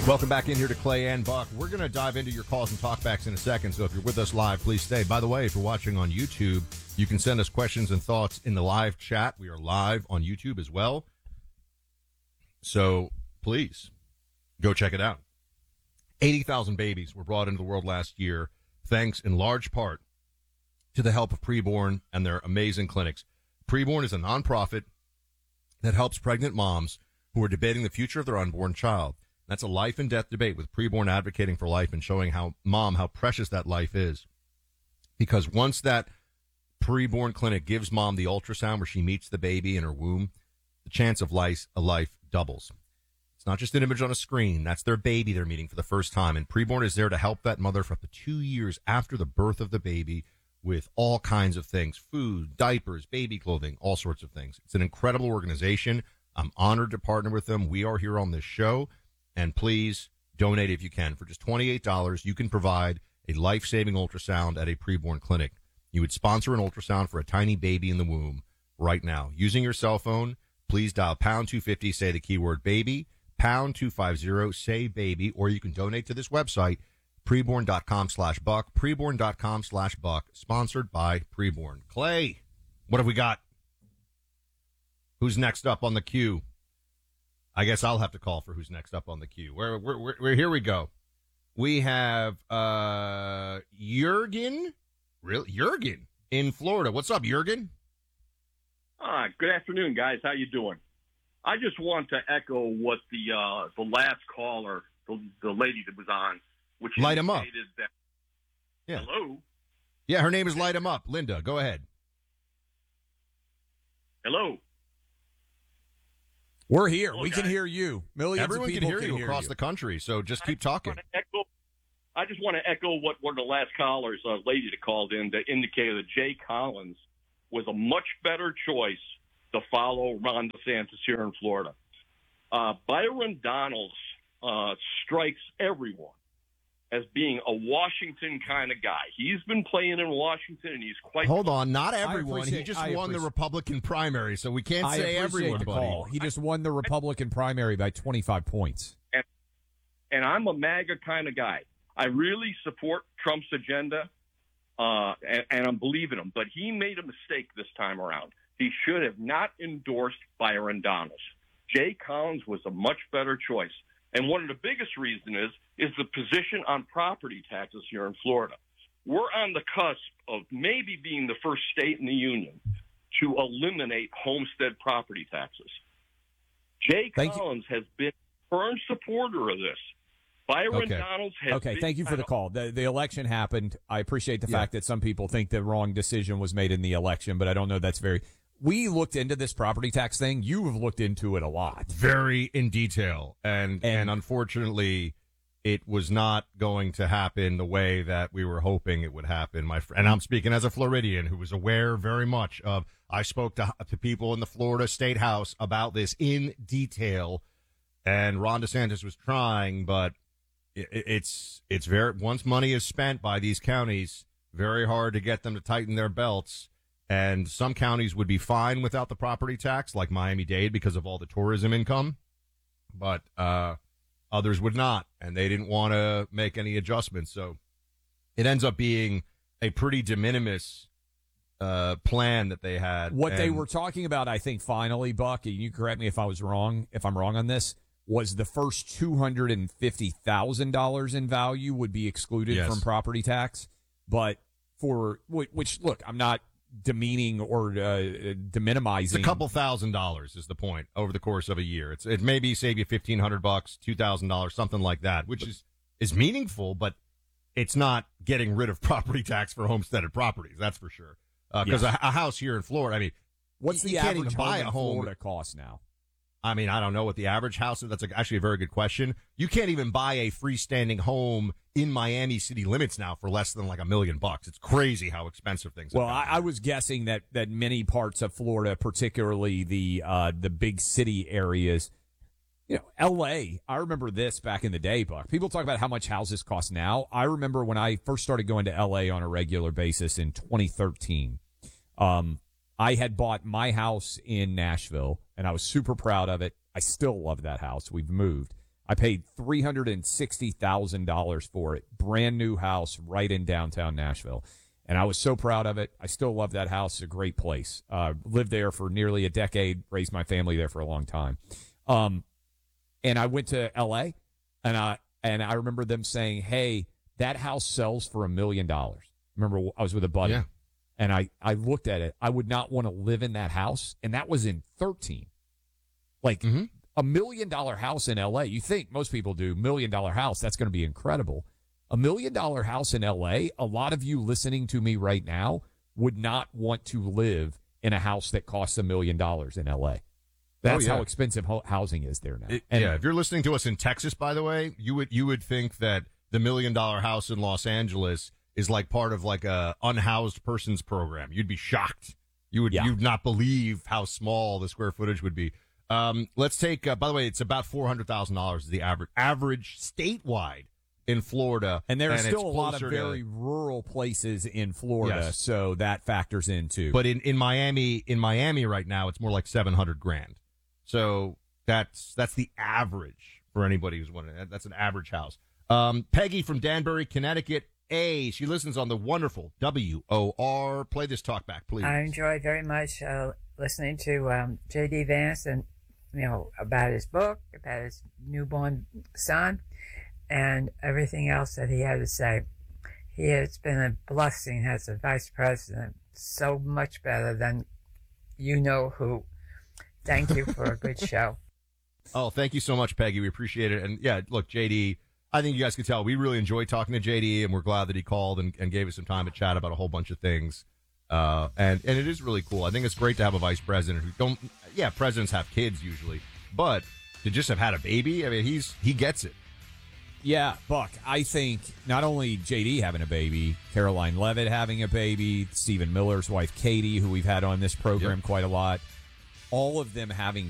Welcome back in here to Clay and Buck. We're going to dive into your calls and talkbacks in a second, so if you're with us live, please stay. By the way, if you're watching on YouTube, you can send us questions and thoughts in the live chat. We are live on YouTube as well, so please go check it out. 80,000 babies were brought into the world last year, thanks in large part to the help of Preborn and their amazing clinics. Preborn is a nonprofit that helps pregnant moms who are debating the future of their unborn child. That's a life and death debate, with Preborn advocating for life and showing how precious that life is. Because once that Preborn clinic gives mom the ultrasound where she meets the baby in her womb, the chance of a life doubles. It's not just an image on a screen. That's their baby they're meeting for the first time. And Preborn is there to help that mother for up to 2 years after the birth of the baby with all kinds of things: food, diapers, baby clothing, all sorts of things. It's an incredible organization. I'm honored to partner with them. We are here on this show. And please donate if you can. For just $28, you can provide a life-saving ultrasound at a Preborn clinic. You would sponsor an ultrasound for a tiny baby in the womb right now. Using your cell phone, please dial pound 250, say the keyword baby, pound 250, say baby, or you can donate to this website, preborn.com/buck, preborn.com/buck, sponsored by Preborn. Clay, what have we got? Who's next up on the queue? I guess I'll have to call for who's next up on the queue. We're here we go. We have Jurgen. Really? Jurgen in Florida. What's up, Jurgen? Good afternoon, guys. How you doing? I just want to echo what the last caller, the lady that was on, which Light 'em up. That, yeah. Hello? Yeah, her name is Light 'em Up. Linda, go ahead. Hello? We're here. Hello, we guys. can hear you. Millions Everyone of people can hear you across the country, so just keep talking. I just want to echo what one of the last callers, a lady that called in, that indicated that Jay Collins was a much better choice to follow Ron DeSantis here in Florida. Byron Donalds strikes everyone as being a Washington kind of guy. He's been playing in Washington, and he's quite... Hold on, not everyone. He just won the Republican primary, so we can't say everyone, buddy. He just won the Republican primary by 25 points. And I'm a MAGA kind of guy. I really support Trump's agenda, and I'm believing him. But he made a mistake this time around. He should have not endorsed Byron Donalds. Jay Collins was a much better choice. And one of the biggest reasons is the position on property taxes here in Florida. We're on the cusp of maybe being the first state in the union to eliminate homestead property taxes. Jay Collins has been a firm supporter of this. Byron Donalds has Okay, thank you for the call. The election happened. I appreciate the fact that some people think the wrong decision was made in the election, but I don't know that's very... We looked into this property tax thing. You have looked into it a lot. Very in detail. And unfortunately, it was not going to happen the way that we were hoping it would happen. And I'm speaking as a Floridian who was aware very much of... I spoke to people in the Florida State House about this in detail, and Ron DeSantis was trying, but it's very... Once money is spent by these counties, very hard to get them to tighten their belts. And some counties would be fine without the property tax, like Miami-Dade, because of all the tourism income. But others would not, and they didn't want to make any adjustments. So it ends up being a pretty de minimis plan that they had. What they were talking about, I think, finally, Buck, and you correct me if I'm wrong on this, was the first $250,000 in value would be excluded from property tax. But which, look, I'm not demeaning or deminimizing. It's a couple $1,000s is the point over the course of a year. It maybe save you $1,500, $2,000, something like that, which is meaningful, but it's not getting rid of property tax for homesteaded properties. That's for sure. Because a house here in Florida, I mean, what's the average buy a home Florida cost now? I mean, I don't know what the average house is. That's actually a very good question. You can't even buy a freestanding home in Miami city limits now for less than like $1 million. It's crazy how expensive things are. Well, I was guessing that many parts of Florida, particularly the big city areas, L.A., I remember this back in the day, Buck. People talk about how much houses cost now. I remember when I first started going to L.A. on a regular basis in 2013. I had bought my house in Nashville, and I was super proud of it. I still love that house. We've moved. I paid $360,000 for it. Brand new house right in downtown Nashville. And I was so proud of it. I still love that house. It's a great place. Lived there for nearly a decade, raised my family there for a long time. And I went to L.A., and I remember them saying, hey, that house sells for $1 million. Remember, I was with a buddy, Yeah. and I looked at it. I would not want to live in that house, and that was in 13. Like, $1 million house in L.A., you think most people do, $1 million house, that's going to be incredible. $1 million house in L.A., a lot of you listening to me right now would not want to live in a house that costs $1 million in L.A. That's how expensive housing is there now. If you're listening to us in Texas, by the way, you would think that the $1 million house in Los Angeles is like part of like a unhoused persons program. You'd be shocked. You'd not believe how small the square footage would be. Let's take. By the way, it's about $400,000 is the average statewide in Florida, and there are still it's a lot of closer very rural places in Florida, Yes. so that factors in too. But in Miami right now, it's more like $700,000. So that's the average for anybody who's wondering. That's an average house. Peggy from Danbury, Connecticut. She listens on the wonderful WOR. Play this talk back, please. I enjoy very much listening to J.D. Vance and, about his book, about his newborn son, and everything else that he had to say. He has been a blessing as a vice president, so much better than you know who. Thank you for a good show. Oh, thank you so much, Peggy. We appreciate it. And yeah, look, JD, I think you guys can tell we really enjoy talking to JD, and we're glad that he called and gave us some time to chat about a whole bunch of things. And it is really cool. I think it's great to have a vice president presidents have kids usually, but to just have had a baby, I mean, he gets it. Yeah, Buck, I think not only JD having a baby, Caroline Levitt having a baby, Stephen Miller's wife, Katie, who we've had on this program quite a lot, all of them having